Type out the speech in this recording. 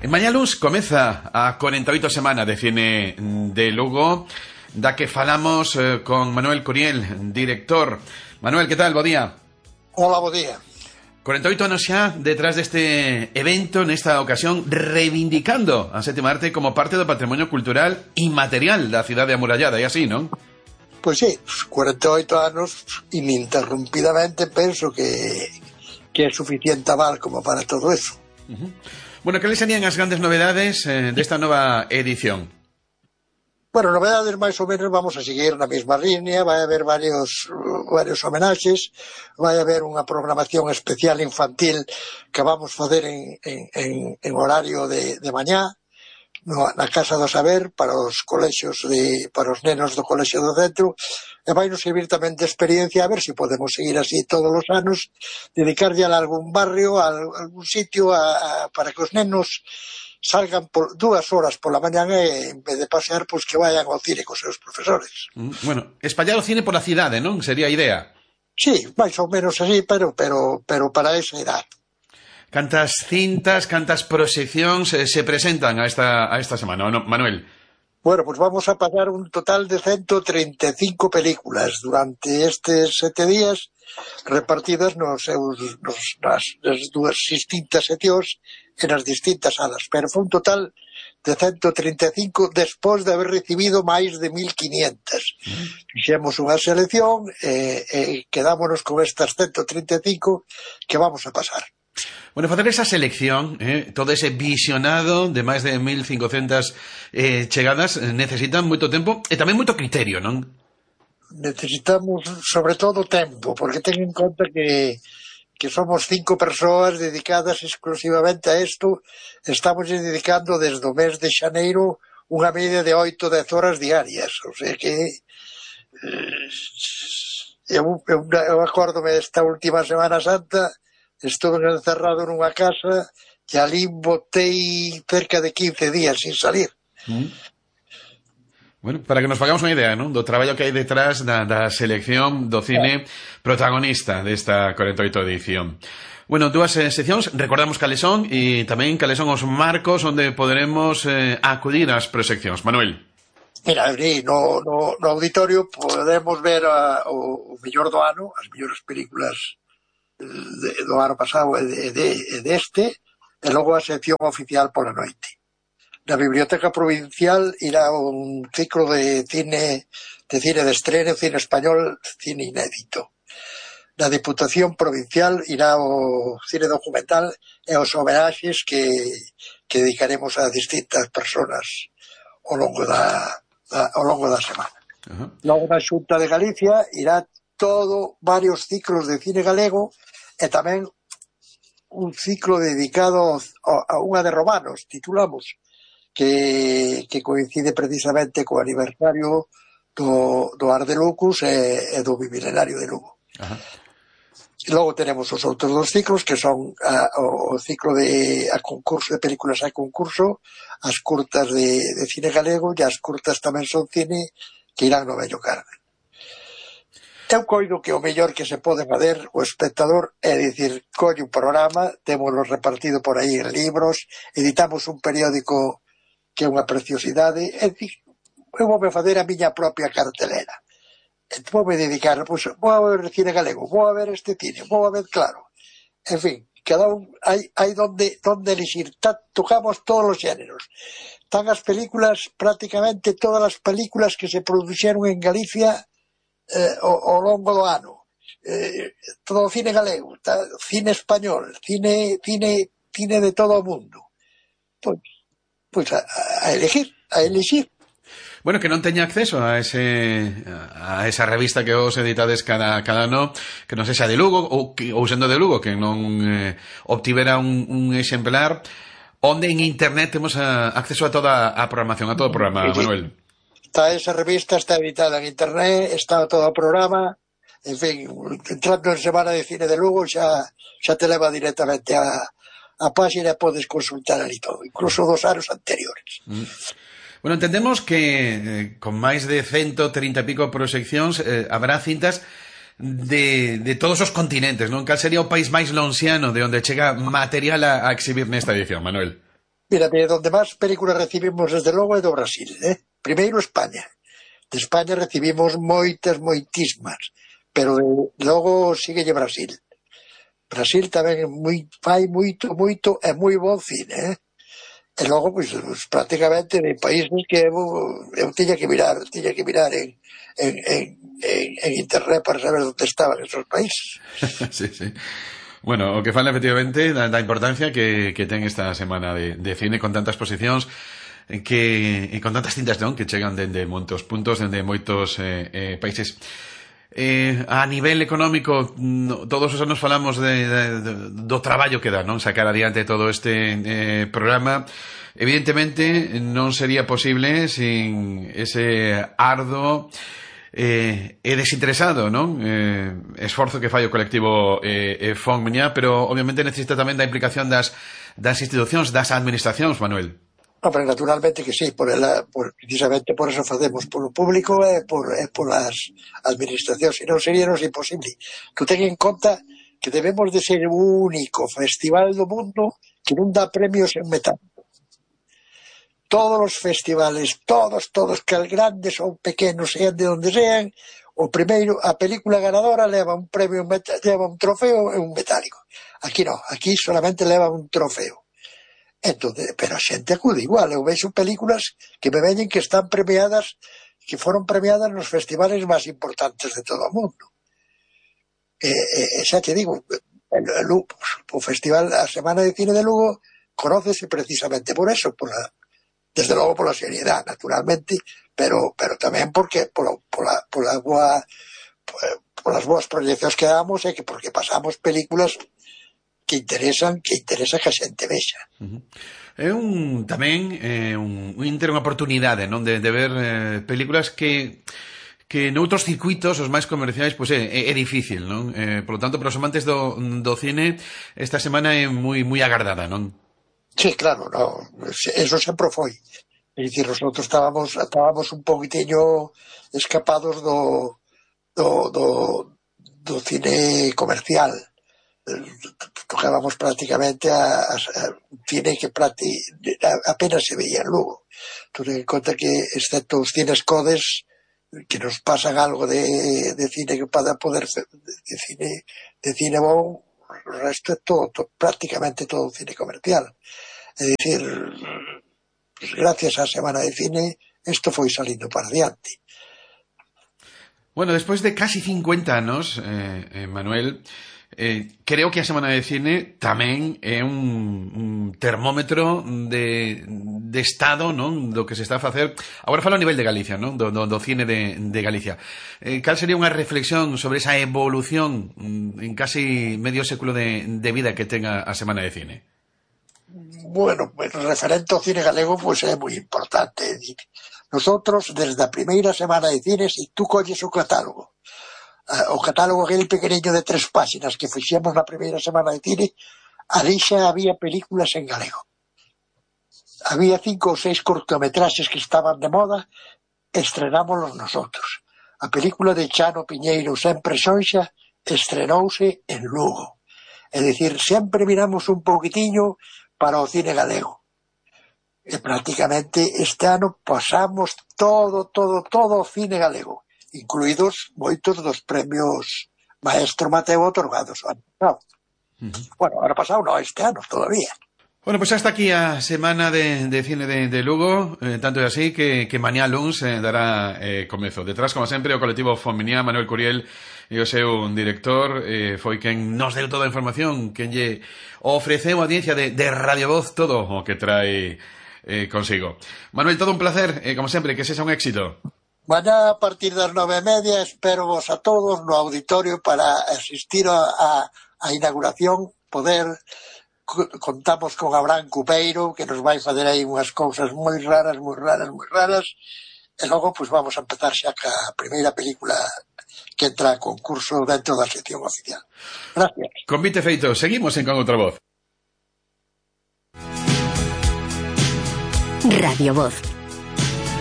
Mañá luns comeza a 48 semana de cine de Lugo, da que falamos con Manuel Curiel, director. Manuel, que tal? Bo día. Hola, bo día. 48 anos xa detrás deste evento, nesta ocasión, reivindicando a sétima arte como parte do patrimonio cultural inmaterial da cidade amurallada, e así, non? Pois sí, 48 anos ininterrumpidamente, penso que é suficiente aval como para todo eso. Bueno, cales serían as grandes novedades desta nova edición? Bueno, novedades máis ou menos vamos a seguir na mesma línea, vai haber varios homenaxes, vai haber unha programación especial infantil que vamos facer en horario de mañá, na Casa do Saber, para os colexios, para os nenos do colexio do centro, e vai nos servir tamén de experiencia a ver se podemos seguir así todos os anos, dedicarlle a algún barrio, a algún sitio para que os nenos salgan por 2 horas pola mañá e en vez de pasear, pois que vayan ao cine cos seus profesores. Bueno, espallar o cine pola cidade, non? Sería a idea. Sí, máis ou menos así, pero para esa edad. Cantas cintas, cantas proxeccións se presentan a esta semana, Manuel? Bueno, pues vamos a pasar un total de 135 películas durante estes 7 días, repartidas nas dúas distintas seccións e nas distintas salas, pero foi un total de 135 despois de haber recibido máis de 1.500. Fixemos unha selección e quedámonos con estas 135 que vamos a pasar. Bueno, facer esa selección, todo ese visionado de máis de 1.500 chegadas, necesitan moito tempo e tamén moito criterio, non? Necesitamos, sobre todo, tempo, porque ten en conta que somos 5 persoas dedicadas exclusivamente a isto. Estamos dedicando desde o mes de xaneiro unha media de 8-10 horas diarias, o sea que eu acórdome esta última Semana Santa. Estuve encerrado nunha casa e ali botei cerca de 15 días sin salir. Bueno, para que nos fagamos unha idea, non? Do traballo que hai detrás da selección do cine protagonista desta 48 edición. Bueno, 2 seccións, recordamos cales son e tamén cales son os marcos onde poderemos acudir ás proxeccións. Manuel. Mira, no auditorio podemos ver o mellor do ano, as mellores películas do ano pasado e deste, e logo a sección oficial pola noite. Na Biblioteca Provincial irá un ciclo de cine de estreno, cine español, cine inédito. Na Diputación Provincial irá o cine documental e os homenaxes que dedicaremos a distintas persoas ao longo da semana. Logo na Xunta de Galicia irá varios ciclos de cine galego e tamén un ciclo dedicado a unha de Romanos, titulamos, que coincide precisamente co aniversario do Ars de Lucus e do Bimilenario de Lugo. Logo tenemos os outros 2 ciclos, que son o ciclo de concurso de películas a concurso, as curtas de cine galego, e as curtas tamén son cine que irán no Vello Carmen. Eu coido que o mellor que se pode fazer o espectador é dicir, colle un programa, témoslo repartido por aí en libros, editamos un periódico que é unha preciosidade, e eu vou facer a miña propia cartelera. Vou me dedicar, pois, vou a ver cine galego, vou a ver este cine, vou a ver, claro. En fin, cada un hai donde elixir. Tocamos todos os xéneros. Están as películas, prácticamente todas as películas que se produxeron en Galicia ao longo do ano, todo o cine galego, cine español, cine de todo o mundo, pois a elegir. Bueno, que non teña acceso a esa revista que os editades cada ano, que non sexa de Lugo ou sendo de Lugo, que non obtivera un exemplar, onde en internet temos acceso a toda a programación, a todo o programa, Manuel. Está esa revista, está editada en internet, está todo o programa, en fin, entrando en Semana de Cine de Lugo xa te leva directamente a página e podes consultar ali todo, incluso dos anos anteriores. Bueno, entendemos que con máis de 130 e pico proxeccións habrá cintas de todos os continentes, non? Cal sería o país máis lonxiano de onde chega material a exhibir nesta edición, Manuel? Mira, donde más películas recibimos desde logo é do Brasil, Primeiro España. De España recibimos moitísimas, pero logo síguelle Brasil. Brasil tamén fai moito e moi bon cine, E logo, pois, prácticamente de países que eu tiña que mirar en internet para saber onde estaban esos países. Sí, sí. Bueno, o que fala efectivamente da importancia que ten esta semana de cine con tantas posicións e con tantas cintas, non? Que chegan dende moitos puntos, dende moitos países. A nivel económico, todos os anos falamos do traballo que dá, non? Sacar adiante todo este programa. Evidentemente non sería posible sin ese ardo e desinteresado, non? Esforzo que fai o colectivo Fonmeñá, pero obviamente necesita tamén da implicación das institucións, das administracións, Manuel. Hombre, naturalmente que sí, precisamente por eso facemos polo público e polas administracións, e non sería imposible. Que ten en conta que debemos de ser o único festival do mundo que non dá premios en metal. Todos os festivales, todos, que grandes ou pequenos, sean de onde sean, a película ganadora leva un premio, leva un trofeo e un metálico. Aquí non, aquí solamente leva un trofeo. Entonces, pero a xente acude igual. Eu vexo películas que me veñen que están premiadas, que foron premiadas nos festivales máis importantes de todo o mundo. Xa te digo, o festival, a Semana de Cine de Lugo, conócese precisamente por eso, desde logo pola seriedade, naturalmente, pero tamén porque polas boas proyeccións que damos e que porque pasamos películas que interesa que a xente vexa. É tamén unha oportunidade, non, de ver películas que noutros circuitos, os máis comerciais, pois é difícil, non? Por lo tanto, para os amantes do cine, esta semana é moi agardada, non? Sí, claro, no, eso sempre foi. É dicir, nosotros estábamos un poquitiño escapados do cine comercial. Tocábamos prácticamente a cine que apenas se veía en Lugo. Ten en conta que, excepto os cines codes, que nos pasan algo de cine que para poder de cine bon, o resto é prácticamente todo cine comercial. É dicir, gracias á Semana de Cine, isto foi salindo para diante. Bueno, despois de casi 50 anos, Manuel, creo que a Semana de Cine tamén é un termómetro de estado, non, do que se está a facer. Agora falo a nivel de Galicia, non, do cine de Galicia. Cal sería unha reflexión sobre esa evolución en casi medio século de vida que ten a Semana de Cine? Bueno, referente ao cine galego, pois é moi importante. Nosotros, desde a primeira Semana de Cine, se tú colles o catálogo aquel pequeniño de 3 páxinas que fixemos na primeira Semana de Cine, ali xa había películas en galego. Había 5 ou 6 cortometraxes que estaban de moda, estrenámoslos nosotros. A película de Chano Piñeiro, Sempre Sonxa, estrenouse en Lugo. É dicir, sempre miramos un poquitiño para o cine galego. E prácticamente este ano pasamos todo o cine galego, incluídos moitos dos premios Maestro Mateo otorgados ano pasado. Bueno, ano pasado non, este ano todavía. Bueno, pues hasta aquí a Semana de Cine de Lugo, tanto é así que mañá luns dará comezo. Detrás, como sempre, o colectivo Fonmeñá, Manuel Curiel e o seu director, foi quen nos deu toda a información, quen lle ofreceu a audiencia de Radio Voz todo o que trae consigo. Manuel, todo un placer, como sempre, que sexa un éxito. Mañá, a partir das 9:30, espero vos a todos no auditorio para asistir a inauguración, contamos con Abraham Cupeiro, que nos vai fazer aí unhas cousas moi raras, e logo, pois, vamos a empezar xa ca primeira película que entra a concurso dentro da sección oficial. Gracias. Convite feito. Seguimos en Con Outra Voz. Radio Voz.